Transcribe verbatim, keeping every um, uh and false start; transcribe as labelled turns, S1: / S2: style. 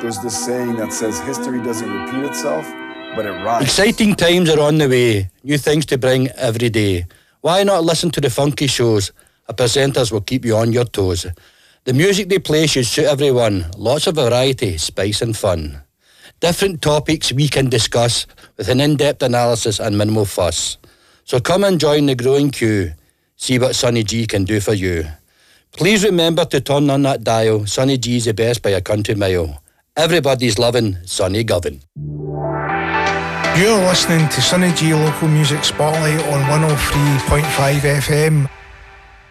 S1: goes this saying that says history doesn't repeat itself, but it rhymes.
S2: Exciting times are on the way, new things to bring every day. Why not listen to the funky shows? Our presenters will keep you on your toes. The music they play should suit everyone, lots of variety, spice and fun. Different topics we can discuss with an in-depth analysis and minimal fuss. So come and join the growing queue, see what Sonny G can do for you. Please remember to turn on that dial. Sonny G's the best by a country mile. Everybody's loving Sonny Govan.
S3: You're listening to Sonny G Local Music Spotlight on one oh three point five F M.